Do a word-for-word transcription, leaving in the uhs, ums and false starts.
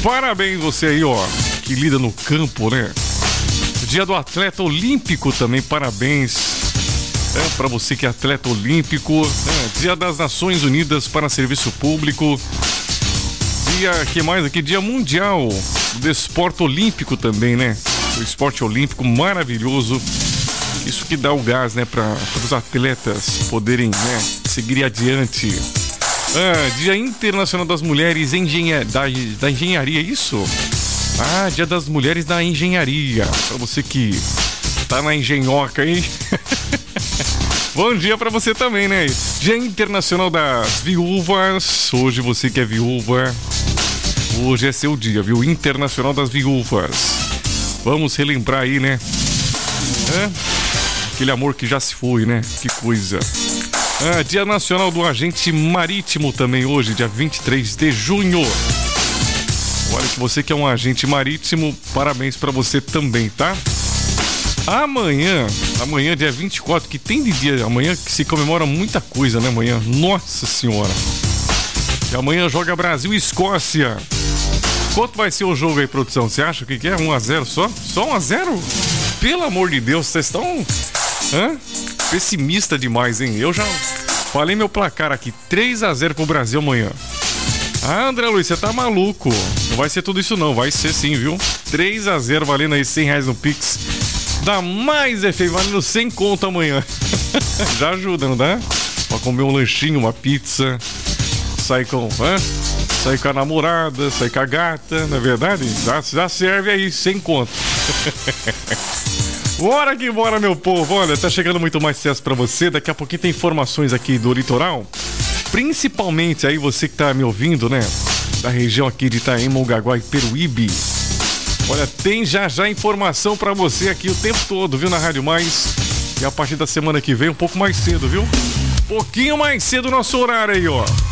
Parabéns você aí, ó, que lida no campo, né? Dia do atleta olímpico também, parabéns. É, para você que é atleta olímpico. É, Dia das Nações Unidas para Serviço Público. Dia, que mais aqui? Dia Mundial do Desporto Olímpico também, né? O esporte olímpico maravilhoso. Isso que dá o gás, né, para os atletas poderem, né, seguir adiante. Ah, Dia Internacional das Mulheres Engenha... da, da Engenharia, isso? Ah, Dia das Mulheres da Engenharia. Para você que tá na engenhoca aí. Bom dia pra você também, né? Dia Internacional das Viúvas. Hoje você que é viúva, hoje é seu dia, viu? Internacional das Viúvas. Vamos relembrar aí, né? É? Aquele amor que já se foi, né? Que coisa. Ah, Dia Nacional do Agente Marítimo também hoje, dia vinte e três de junho. Olha que você que é um agente marítimo, parabéns pra você também, tá? Amanhã, amanhã dia vinte e quatro, que tem de dia amanhã que se comemora muita coisa, né, amanhã? Nossa Senhora! E amanhã joga Brasil e Escócia. Quanto vai ser o jogo aí, produção? Você acha que é um a zero só? Só um a zero? Pelo amor de Deus, vocês estão hã? pessimista demais, hein? Eu já falei meu placar aqui, três a zero pro Brasil amanhã. Ah, André Luiz, você tá maluco. Não vai ser tudo isso não, vai ser sim, viu? três a zero valendo aí cem reais no Pix. Dá mais efeito, valendo cem conto amanhã. Já ajuda, não dá? Pra comer um lanchinho, uma pizza. Sair com, hã? Sair com a namorada, sair com a gata, não é verdade? Já, já serve aí, cem conto. Bora que bora, meu povo. Olha, tá chegando muito mais sucesso pra você. Daqui a pouquinho tem informações aqui do litoral. Principalmente aí você que tá me ouvindo, né? Da região aqui de Itaém, Mongaguá e Peruíbe. Olha, tem já já informação pra você aqui o tempo todo, viu? Na Rádio Mais. E a partir da semana que vem, um pouco mais cedo, viu? Um pouquinho mais cedo o nosso horário aí, ó.